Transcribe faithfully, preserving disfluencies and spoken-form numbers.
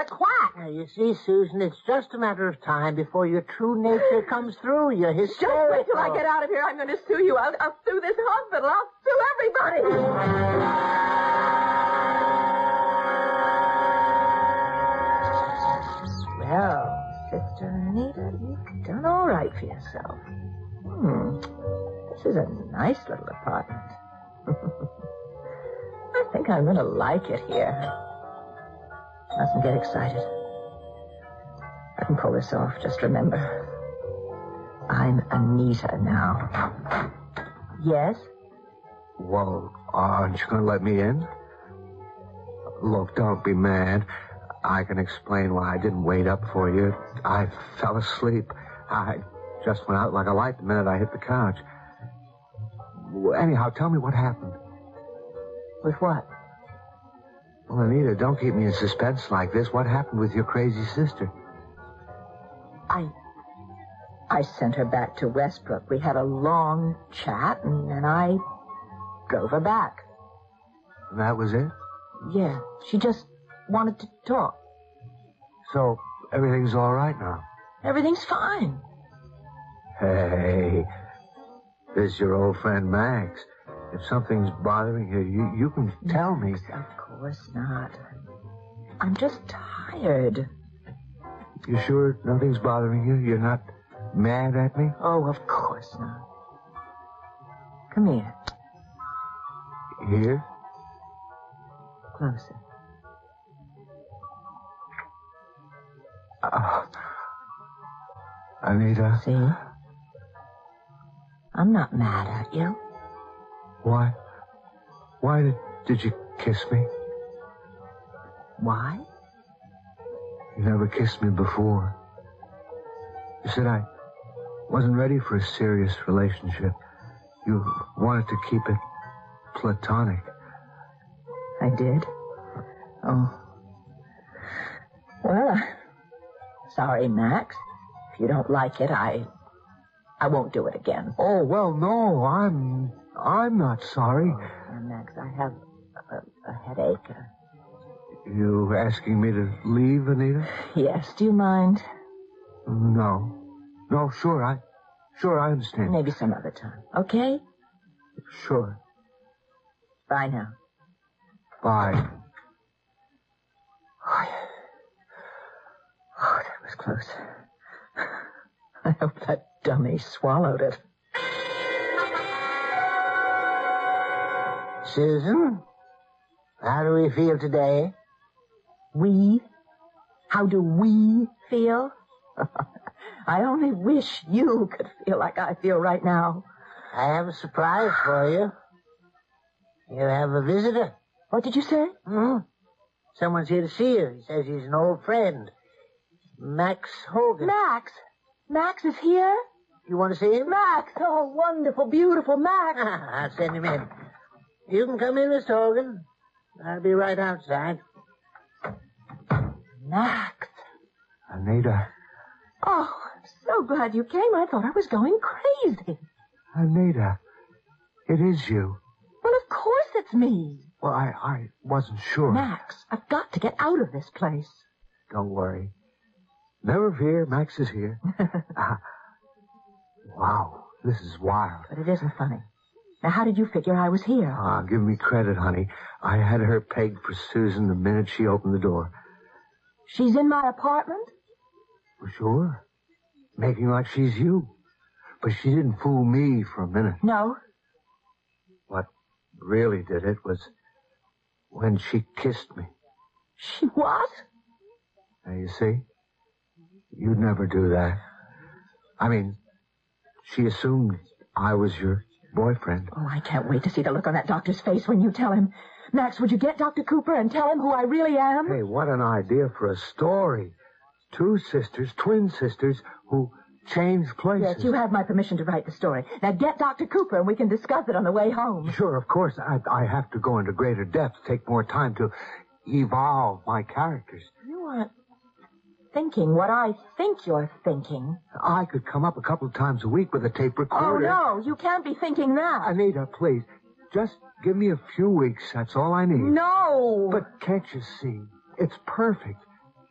a quack. Now, you see, Susan, it's just a matter of time before your true nature comes through. You're hysterical. Just wait till I get out of here. I'm going to sue you. I'll, I'll sue this hospital. I'll sue everybody. Well, Sister Anita, you've done all right for yourself. Hmm. This is a nice little apartment. I think I'm going to like it here. Mustn't get excited. I can pull this off. Just remember, I'm Anita now. Yes? Well, aren't you going to let me in? Look, don't be mad. I can explain why I didn't wait up for you. I fell asleep. I just went out like a light the minute I hit the couch. Anyhow, tell me what happened. With what? Well, Anita, don't keep me in suspense like this. What happened with your crazy sister? I... I sent her back to Westbrook. We had a long chat, and then I drove her back. And that was it? Yeah, she just wanted to talk. So, everything's all right now? Everything's fine. Hey, this is your old friend Max. If something's bothering you, you, you can tell me. Of course not. I'm just tired. You sure nothing's bothering you? You're not mad at me? Oh, of course not. Come here. Here? Closer. Uh, Anita? See? I'm not mad at you. Why? Why did, did you kiss me? Why? You never kissed me before. You said I wasn't ready for a serious relationship. You wanted to keep it platonic. I did? Oh. Well, uh, sorry, Max. If you don't like it, I... I won't do it again. Oh, well, no, I'm... I'm not sorry. Oh, Max, I have a, a headache. You asking me to leave, Anita? Yes, do you mind? No. No, sure, I... Sure, I understand. Maybe some other time, okay? Sure. Bye now. Bye. Oh, oh, that was close. I hope that dummy swallowed it. Susan, how do we feel today? We? How do we feel? I only wish you could feel like I feel right now. I have a surprise for you. You have a visitor. What did you say? Hmm? Someone's here to see you. He says he's an old friend. Max Hogan. Max? Max is here? You want to see him? Max! Oh, wonderful, beautiful Max. I'll send him in. You can come in, Mister Hogan. I'll be right outside. Max. Anita. Oh, I'm so glad you came. I thought I was going crazy. Anita. It is you. Well, of course it's me. Well, I, I wasn't sure. Max, I've got to get out of this place. Don't worry. Never fear, Max is here. uh, wow, this is wild. But it isn't funny. Now, how did you figure I was here? Ah, give me credit, honey. I had her pegged for Susan the minute she opened the door. She's in my apartment? Well, sure. Making like she's you. But she didn't fool me for a minute. No. What really did it was when she kissed me. She what? Now, you see? You'd never do that. I mean, she assumed I was your boyfriend. Oh, I can't wait to see the look on that doctor's face when you tell him. Max, would you get Doctor Cooper and tell him who I really am? Hey, what an idea for a story. Two sisters, twin sisters, who changed places. Yes, you have my permission to write the story. Now get Doctor Cooper and we can discuss it on the way home. Sure, of course. I, I have to go into greater depth, take more time to evolve my characters. You aren't thinking what I think you're thinking. I could come up a couple of times a week with a tape recorder. Oh, no, you can't be thinking that. Anita, please, just give me a few weeks. That's all I need. No. But can't you see? It's perfect.